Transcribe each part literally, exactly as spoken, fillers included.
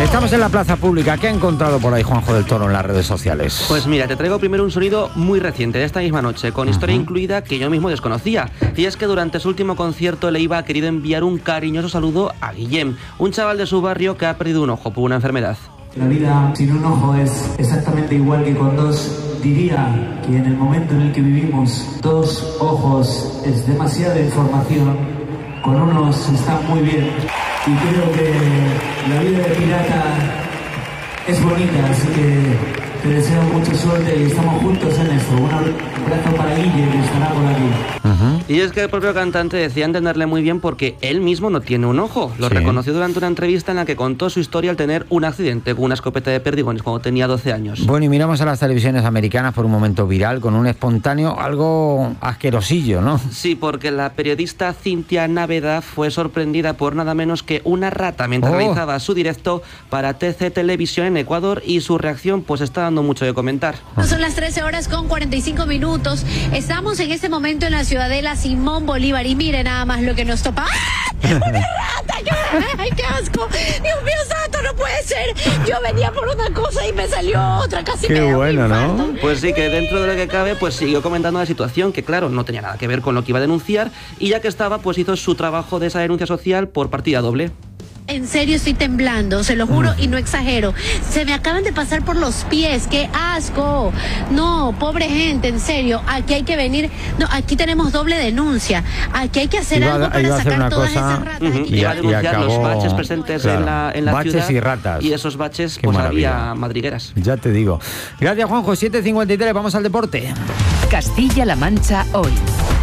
Estamos en la plaza pública. ¿Qué ha encontrado por ahí Juanjo del Toro en las redes sociales? Pues mira, te traigo primero un sonido muy reciente de esta misma noche, con historia uh-huh. incluida que yo mismo desconocía. Y es que durante su último concierto Leiva ha querido enviar un cariñoso saludo a Guillem, un chaval de su barrio que ha perdido un ojo por una enfermedad. La vida sin un ojo es exactamente igual que con dos. Diría que en el momento en el que vivimos, dos ojos es demasiada información, con uno se está muy bien. Y creo que la vida de pirata es bonita, así que te deseo mucha suerte y estamos juntos en esto. Un abrazo para Guille, que estará por aquí. Uh-huh. Y es que el propio cantante decía entenderle muy bien porque él mismo no tiene un ojo. Lo sí. reconoció durante una entrevista en la que contó su historia al tener un accidente con una escopeta de perdigones cuando tenía doce años. Bueno, y miramos a las televisiones americanas por un momento viral con un espontáneo algo asquerosillo, ¿no? Sí, porque la periodista Cintia Navedad fue sorprendida por nada menos que una rata mientras oh. realizaba su directo para T C Televisión en Ecuador, y su reacción pues está dando mucho de comentar. Son las trece horas con cuarenta y cinco minutos. Estamos en este momento en la ciudadela Simón Bolívar y mire nada más lo que nos topa. ¡Ah! ¡Una rata! ¡Qué, ay, qué asco! ¡Dios mío santo, no puede ser! Yo venía por una cosa y me salió otra, casi qué me da bueno, ¿no? Pues sí, que dentro de lo que cabe, pues siguió comentando la situación, que claro, no tenía nada que ver con lo que iba a denunciar, y ya que estaba, pues hizo su trabajo de esa denuncia social por partida doble. En serio estoy temblando, se lo juro y no exagero. Se me acaban de pasar por los pies, qué asco. No, pobre gente, en serio, aquí hay que venir. No, aquí tenemos doble denuncia. Aquí hay que hacer iba, algo para iba sacar todas cosa, esas ratas. Uh-huh. Aquí. Y va a denunciar acabó, los baches presentes claro, en la, en la baches ciudad. y ratas. Y esos baches, qué pues maravilla. había madrigueras. Ya te digo. Gracias, Juanjo. siete cincuenta y tres, vamos al deporte. Castilla-La Mancha hoy.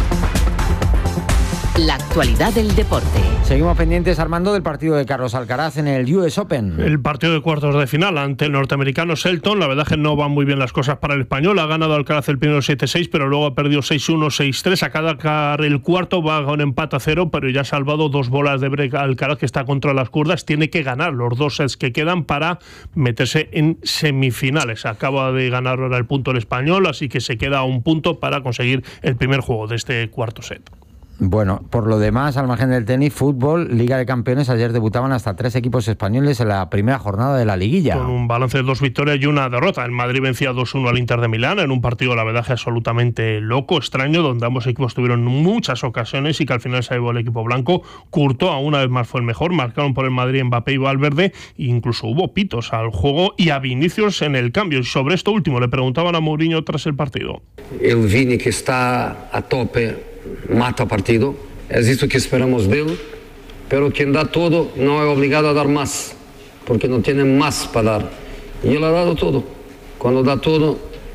La actualidad del deporte. Seguimos pendientes, Armando, del partido de Carlos Alcaraz en el U S Open. El partido de cuartos de final ante el norteamericano Shelton. La verdad es que no van muy bien las cosas para el español. Ha ganado Alcaraz el primero siete seis, pero luego ha perdido seis uno, seis tres. A cada el cuarto va a un empate a cero, pero ya ha salvado dos bolas de break Alcaraz, que está contra las cuerdas. Tiene que ganar los dos sets que quedan para meterse en semifinales. Acaba de ganar ahora el punto el español, así que se queda a un punto para conseguir el primer juego de este cuarto set. Bueno, por lo demás, al margen del tenis, fútbol, Liga de Campeones, ayer debutaban hasta tres equipos españoles en la primera jornada de la liguilla. Con un balance de dos victorias y una derrota. El Madrid vencía dos uno al Inter de Milán en un partido, la verdad, absolutamente loco, extraño, donde ambos equipos tuvieron muchas ocasiones y que al final se llevó el equipo blanco. Courtois una vez más fue el mejor, marcaron por el Madrid Mbappé y Valverde, e incluso hubo pitos al juego y a Vinicius en el cambio. Y sobre esto último le preguntaban a Mourinho tras el partido. El Vini que está a tope mata partido, es esto que esperamos de él, pero quien da todo no es obligado a dar más, porque no tiene más para dar, y él ha dado todo. Cuando da todo,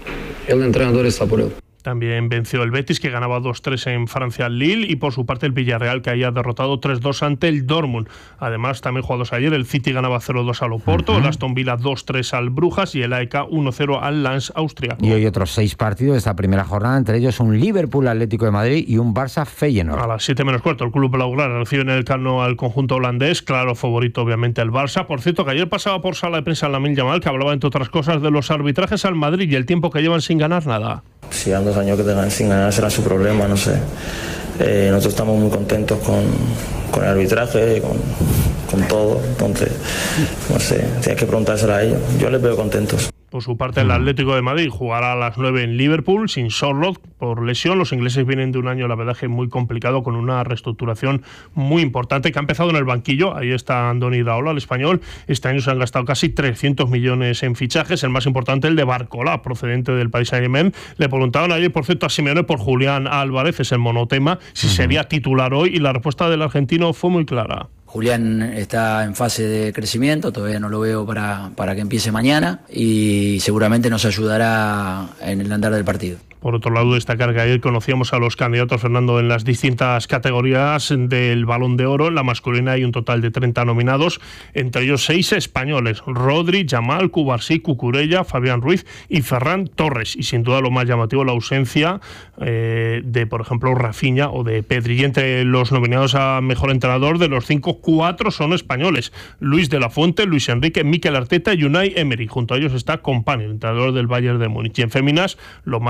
el entrenador está por él. También venció el Betis, que ganaba dos tres en Francia al Lille, y por su parte el Villarreal, que había derrotado tres dos ante el Dortmund. Además, también jugados ayer, el City ganaba cero dos al Oporto, uh-huh. el Aston Villa dos tres al Brujas y el A E K uno cero al Lens austriaco. Y hoy otros seis partidos de esta primera jornada, entre ellos un Liverpool Atlético de Madrid y un Barça Feyenoord. A las siete menos cuarto, el club blaugrana recibe en el Camp Nou al conjunto holandés, claro favorito obviamente el Barça. Por cierto, que ayer pasaba por sala de prensa Lamine Yamal, que hablaba entre otras cosas de los arbitrajes al Madrid y el tiempo que llevan sin ganar nada. Si han dos años que tengan sin ganar será su problema, no sé. Eh, nosotros estamos muy contentos con, con el arbitraje, con, con todo, entonces, no sé, tienes que preguntárselo a ellos. Yo les veo contentos. Por su parte, el Atlético de Madrid jugará a las nueve en Liverpool, sin Sorloth por lesión. Los ingleses vienen de un año, la verdad, que muy complicado, con una reestructuración muy importante, que ha empezado en el banquillo. Ahí está Andoni Iraola, el español. Este año se han gastado casi trescientos millones en fichajes, el más importante, el de Barcola, procedente del Paris Saint-Germain. Le preguntaban ayer, por cierto, a Simeone por Julián Álvarez, es el monotema, si sería titular hoy, y la respuesta del argentino fue muy clara. Julián está en fase de crecimiento, todavía no lo veo para, para que empiece mañana y seguramente nos ayudará en el andar del partido. Por otro lado, destacar que ayer conocíamos a los candidatos, Fernando, en las distintas categorías del Balón de Oro. En la masculina hay un total de treinta nominados, entre ellos seis españoles: Rodri, Yamal, Cubarsí, Cucurella, Fabián Ruiz y Ferran Torres. Y sin duda lo más llamativo, la ausencia eh, de, por ejemplo, Rafinha o de Pedri. Y entre los nominados a Mejor Entrenador, de los cinco, cuatro son españoles: Luis de la Fuente, Luis Enrique, Mikel Arteta y Unai Emery. Junto a ellos está Kompany, el entrenador del Bayern de Múnich. Y en féminas, lo más llamativo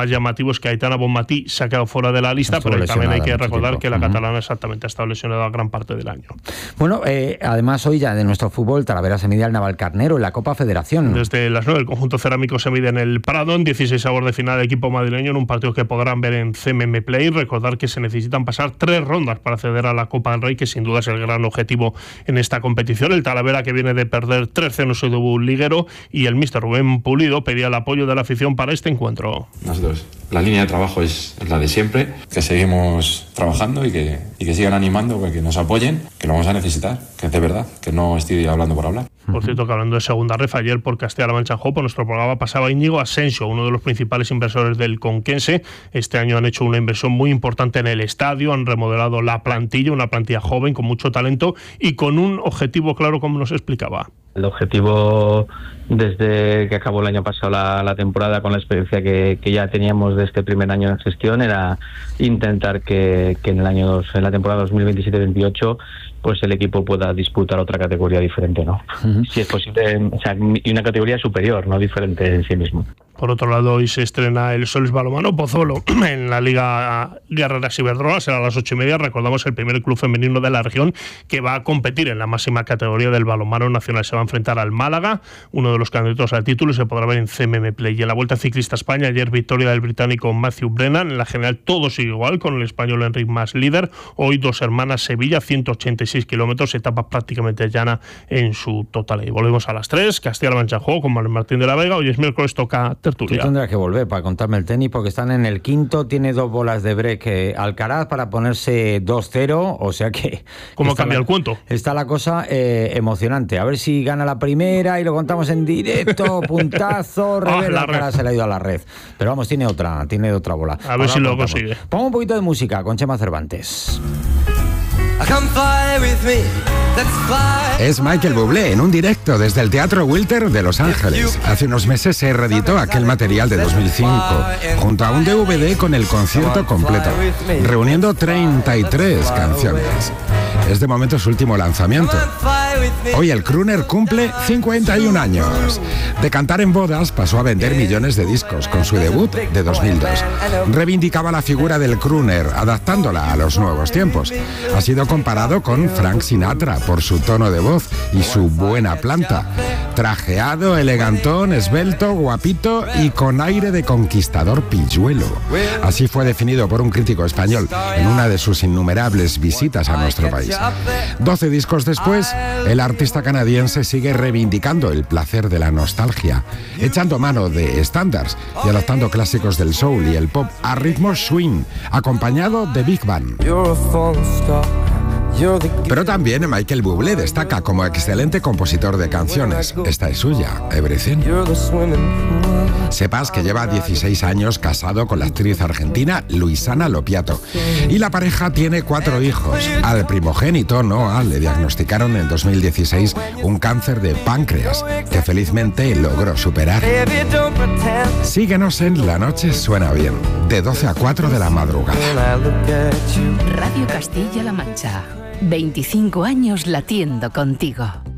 motivo es que Aitana Bonmatí se ha quedado fuera de la lista, pero también hay que recordar que la catalana exactamente ha estado lesionada gran parte del año. Bueno, eh, además hoy ya de nuestro fútbol, Talavera se mide al Navalcarnero en la Copa Federación. Desde las nueve el conjunto cerámico se mide en el Prado, en dieciséis avos de final el equipo madrileño en un partido que podrán ver en C M M Play. Recordar que se necesitan pasar tres rondas para acceder a la Copa del Rey, que sin duda es el gran objetivo en esta competición. El Talavera, que viene de perder tres cero en su debut liguero, y el míster Rubén Pulido pedía el apoyo de la afición para este encuentro. Nosotros, la línea de trabajo es la de siempre, que seguimos trabajando y que, y que sigan animando, que nos apoyen, que lo vamos a necesitar, que es de verdad, que no estoy hablando por hablar. Por cierto, que hablando de segunda ref, ayer por Castilla-La Mancha Juego, por nuestro programa pasaba Íñigo Asensio, uno de los principales inversores del Conquense. Este año han hecho una inversión muy importante en el estadio, han remodelado la plantilla, una plantilla joven con mucho talento y con un objetivo claro, como nos explicaba. El objetivo, desde que acabó el año pasado la, la temporada, con la experiencia que, que ya teníamos de este primer año de gestión, era intentar que, que en el año en la temporada dos mil veintisiete veintiocho pues el equipo pueda disputar otra categoría diferente, ¿no? Uh-huh. Si es posible, o sea, y una categoría superior, no diferente en sí mismo. Por otro lado, hoy se estrena el Soles Balonmano Pozuelo en la Liga Guerreras Iberdrola, será a las ocho y media. Recordamos el primer club femenino de la región que va a competir en la máxima categoría del balonmano nacional. Se va a enfrentar al Málaga, uno de los candidatos al título, y se podrá ver en C M M Play. Y en la Vuelta Ciclista España, ayer victoria del británico Matthew Brennan. En la general todo sigue igual, con el español Enric Mas líder. Hoy Dos Hermanas Sevilla, ciento ochenta y seis kilómetros, etapa prácticamente llana en su totalidad. Y volvemos a las tres, Castilla-La Mancha Juego con Manuel Martín de la Vega. Hoy es miércoles, toca tertulia. Tú tendrás que volver para contarme el tenis, porque están en el quinto, tiene dos bolas de break eh, Alcaraz para ponerse dos cero, o sea que... ¿Cómo cambia la, el cuento? Está la cosa eh, emocionante. A ver si gana la primera y lo contamos en directo, puntazo, revés, oh, Alcaraz se le ha ido a la red. Pero vamos, tiene otra, tiene otra bola. A ver Ahora si lo contamos. Consigue. Pongo un poquito de música con Chema Cervantes. Es Michael Bublé en un directo desde el Teatro Wilter de Los Ángeles. Hace unos meses se reeditó aquel material de dos mil cinco, junto a un D V D con el concierto completo, reuniendo treinta y tres canciones. Es de momento su último lanzamiento. Hoy el crooner cumple cincuenta y un años. De cantar en bodas pasó a vender millones de discos con su debut de dos mil dos. Reivindicaba la figura del crooner, adaptándola a los nuevos tiempos. Ha sido comparado con Frank Sinatra por su tono de voz y su buena planta. Trajeado, elegantón, esbelto, guapito y con aire de conquistador pilluelo. Así fue definido por un crítico español en una de sus innumerables visitas a nuestro país. Doce discos después, el artista canadiense sigue reivindicando el placer de la nostalgia, echando mano de estándares y adaptando clásicos del soul y el pop a ritmos swing, acompañado de Big Band. Pero también Michael Bublé destaca como excelente compositor de canciones. Esta es suya, Everything. Sepas que lleva dieciséis años casado con la actriz argentina Luisana Lopiato. Y la pareja tiene cuatro hijos. Al primogénito, Noah, le diagnosticaron en dos mil dieciséis un cáncer de páncreas, que felizmente logró superar. Síguenos en La Noche Suena Bien, de doce a cuatro de la madrugada. Radio Castilla-La Mancha. veinticinco años latiendo contigo.